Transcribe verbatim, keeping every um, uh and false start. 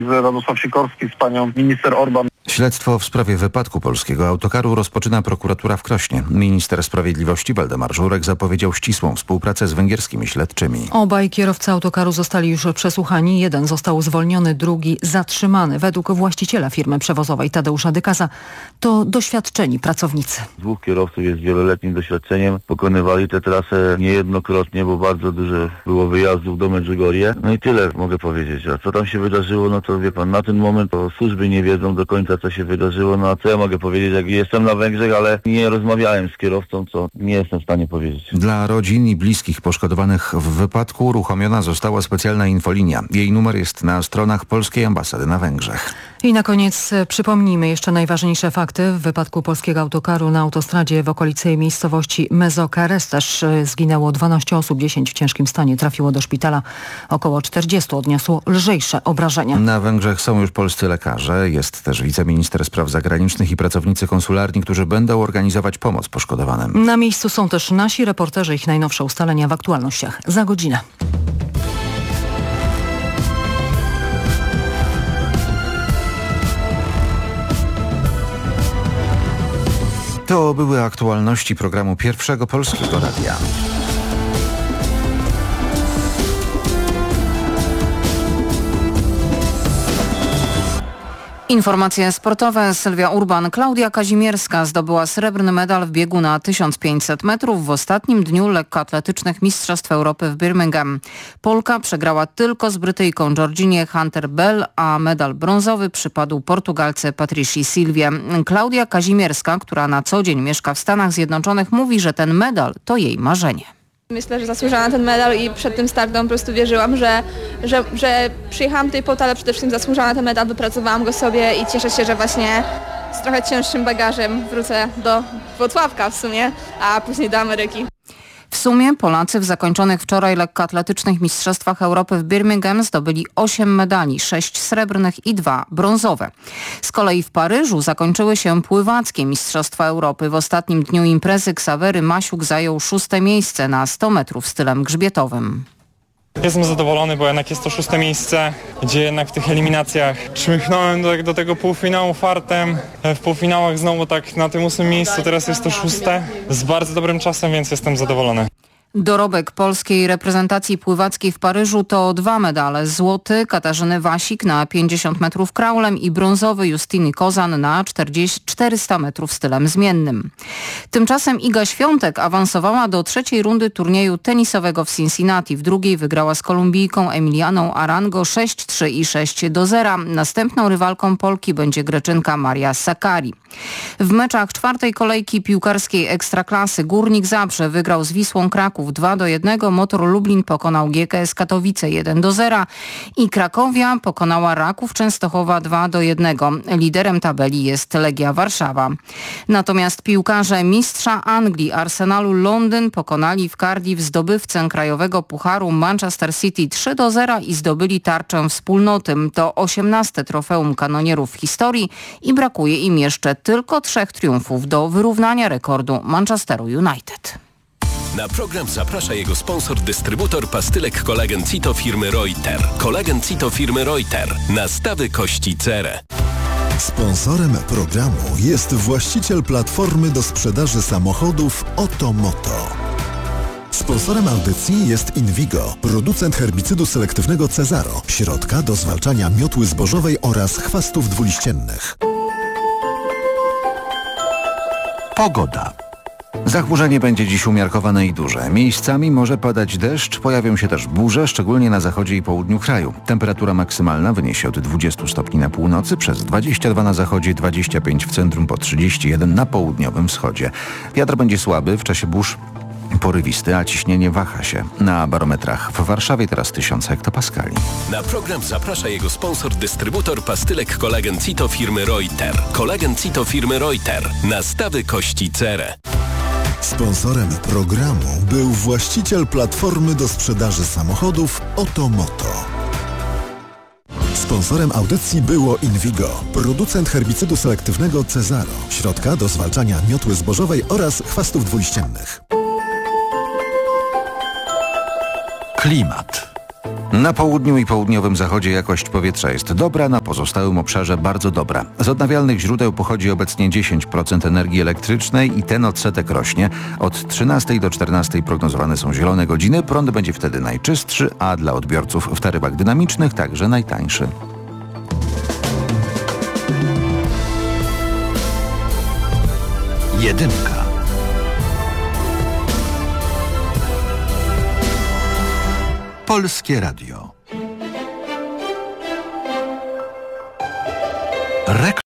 Radosław Sikorski z panią minister Orban. Śledztwo w sprawie wypadku polskiego autokaru rozpoczyna prokuratura w Krośnie. Minister Sprawiedliwości Waldemar Żurek zapowiedział ścisłą współpracę z węgierskimi śledczymi. Obaj kierowcy autokaru zostali już przesłuchani. Jeden został zwolniony, drugi zatrzymany. Według właściciela firmy przewozowej Tadeusza Dykasa to doświadczeni pracownicy. Dwóch kierowców jest wieloletnim doświadczeniem. Pokonywali tę trasę niejednokrotnie, bo bardzo dużo było wyjazdów do Medjugorje. No i tyle mogę powiedzieć. A co tam się wydarzyło, no to wie pan, na ten moment to służby nie wiedzą do końca, co się wydarzyło. No a co ja mogę powiedzieć, jak jestem na Węgrzech, ale nie rozmawiałem z kierowcą, co nie jestem w stanie powiedzieć. Dla rodzin i bliskich poszkodowanych w wypadku uruchomiona została specjalna infolinia. Jej numer jest na stronach polskiej ambasady na Węgrzech. I na koniec przypomnijmy jeszcze najważniejsze fakty. W wypadku polskiego autokaru na autostradzie w okolicy miejscowości Mezokaresztes zginęło dwanaście osób, dziesięć w ciężkim stanie trafiło do szpitala. Około czterdziestu odniosło lżejsze obrażenia. Na Węgrzech są już polscy lekarze. Jest też wiceminister spraw zagranicznych i pracownicy konsularni, którzy będą organizować pomoc poszkodowanym. Na miejscu są też nasi reporterzy, ich najnowsze ustalenia w aktualnościach za godzinę. To były aktualności programu Pierwszego Polskiego Radia. Informacje sportowe. Sylwia Urban. Klaudia Kazimierska zdobyła srebrny medal w biegu na tysiąc pięćset metrów w ostatnim dniu lekkoatletycznych Mistrzostw Europy w Birmingham. Polka przegrała tylko z Brytyjką Georginie Hunter-Bell, a medal brązowy przypadł Portugalce Patrici Silvie. Klaudia Kazimierska, która na co dzień mieszka w Stanach Zjednoczonych, mówi, że ten medal to jej marzenie. Myślę, że zasłużyłam na ten medal i przed tym startem po prostu wierzyłam, że, że, że przyjechałam tutaj po to, ale przede wszystkim zasłużyłam na ten medal, wypracowałam go sobie i cieszę się, że właśnie z trochę cięższym bagażem wrócę do Włocławka w sumie, a później do Ameryki. W sumie Polacy w zakończonych wczoraj lekkoatletycznych Mistrzostwach Europy w Birmingham zdobyli osiem medali, sześć srebrnych i dwa brązowe. Z kolei w Paryżu zakończyły się pływackie Mistrzostwa Europy. W ostatnim dniu imprezy Ksawery Masiuk zajął szóste miejsce na sto metrów stylem grzbietowym. Jestem zadowolony, bo jednak jest to szóste miejsce, gdzie jednak w tych eliminacjach czmychnąłem do, do tego półfinału fartem. W półfinałach znowu tak na tym ósmym miejscu, teraz jest to szóste. Z bardzo dobrym czasem, więc jestem zadowolony. Dorobek polskiej reprezentacji pływackiej w Paryżu to dwa medale. Złoty Katarzyny Wasik na pięćdziesiąt metrów kraulem i brązowy Justyny Kozan na czterysta metrów stylem zmiennym. Tymczasem Iga Świątek awansowała do trzeciej rundy turnieju tenisowego w Cincinnati. W drugiej wygrała z Kolumbijką Emilianą Arango sześć trzy i sześć do zera. Następną rywalką Polki będzie Greczynka Maria Sakkari. W meczach czwartej kolejki piłkarskiej Ekstraklasy Górnik Zabrze wygrał z Wisłą Kraków dwa do jednego, Motor Lublin pokonał G K S Katowice jeden do zera i Krakowia pokonała Raków Częstochowa dwa do jednego. Liderem tabeli jest Legia Warszawa. Natomiast piłkarze mistrza Anglii Arsenalu Londyn pokonali w Cardiff zdobywcę krajowego pucharu Manchester City trzy do zera i zdobyli tarczę wspólnoty. To osiemnaste trofeum kanonierów w historii i brakuje im jeszcze tylko trzech triumfów do wyrównania rekordu Manchesteru United. Na program zaprasza jego sponsor, dystrybutor pastylek Kolagen Cito firmy Reuter. Kolagen Cito firmy Reuter. Nastawy kości cerę. Sponsorem programu jest właściciel platformy do sprzedaży samochodów Otomoto. Sponsorem audycji jest Invigo, producent herbicydu selektywnego Cezaro, środka do zwalczania miotły zbożowej oraz chwastów dwuliściennych. Pogoda. Zachmurzenie będzie dziś umiarkowane i duże. Miejscami może padać deszcz, pojawią się też burze, szczególnie na zachodzie i południu kraju. Temperatura maksymalna wyniesie od dwudziestu stopni na północy, przez dwadzieścia dwa na zachodzie, dwadzieścia pięć w centrum, po trzydzieści jeden na południowym wschodzie. Wiatr będzie słaby, w czasie burz porywisty, a ciśnienie waha się. Na barometrach w Warszawie teraz tysiąc hektopaskali. Na program zaprasza jego sponsor, dystrybutor pastylek Kolagen Cito firmy Reuter. Kolagen Cito firmy Reuter. Nastawy kości cerę. Sponsorem programu był właściciel platformy do sprzedaży samochodów Otomoto. Sponsorem audycji było Invigo, producent herbicydu selektywnego Cezaro, środka do zwalczania miotły zbożowej oraz chwastów dwuliściennych. Klimat. Na południu i południowym zachodzie jakość powietrza jest dobra, na pozostałym obszarze bardzo dobra. Z odnawialnych źródeł pochodzi obecnie dziesięć procent energii elektrycznej i ten odsetek rośnie. Od trzynastej do czternastej prognozowane są zielone godziny. Prąd będzie wtedy najczystszy, a dla odbiorców w taryfach dynamicznych także najtańszy. Jedynka. Polskie Radio. Reklama.